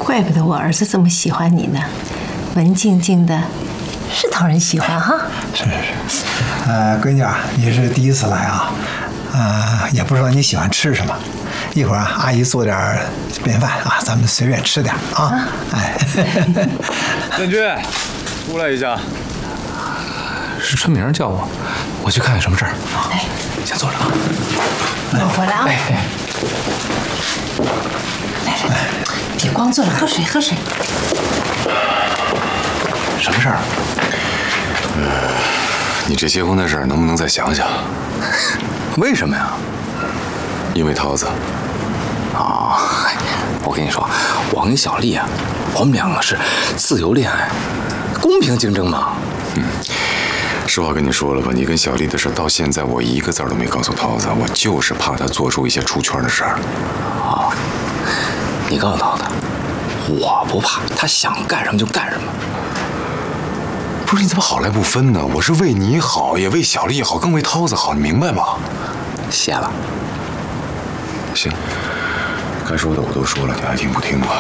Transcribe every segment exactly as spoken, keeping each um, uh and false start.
怪不得我儿子这么喜欢你呢，文静静的，是讨人喜欢哈。 是是是，呃，闺女啊，你是第一次来啊，呃，也不知道你喜欢吃什么，一会儿啊，阿姨做点便饭啊，咱们随便吃点啊。啊哎， 建军，出来一下。是春明叫我，我去看看什么事儿啊。哎，先坐着啊。 我回来啊。哎哎。来来来，别光坐着，喝水喝水。 什么事儿？ 呃，你这结婚的事儿能不能再想想？ 为什么呀？ 因为桃子。 啊，我跟你说，我跟小丽啊，我们两个是自由恋爱，公平竞争嘛。 嗯。实话跟你说了吧，你跟小丽的事到现在我一个字都没告诉桃子，我就是怕她做出一些出圈的事儿。 啊，你告诉桃子，我不怕，她想干什么就干什么。 不是你怎么好赖不分呢？我是为你好，也为小丽好，更为桃子好，你明白吗？ 谢了。 行，该说的我都说了，你爱听不听吧。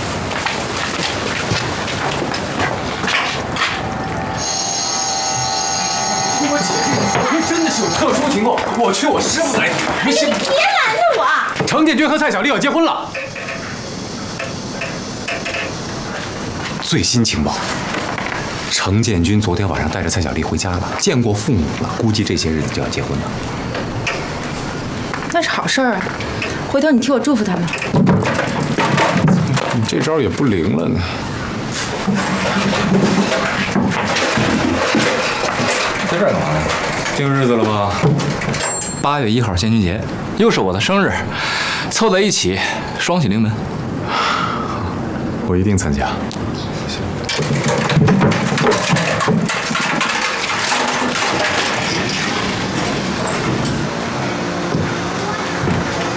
我姐夫真的是有特殊情况，我去我师傅来。 你别拦着我！ 程建军和蔡小丽要结婚了。最新情报，程建军昨天晚上带着蔡小丽回家了，见过父母了，估计这些日子就要结婚了。 那是好事儿啊！回头你替我祝福他们。 你这招也不灵了呢。在这儿干嘛呢？定日子了吧？八月一号建军节，又是我的生日，凑在一起，双喜临门。我一定参加。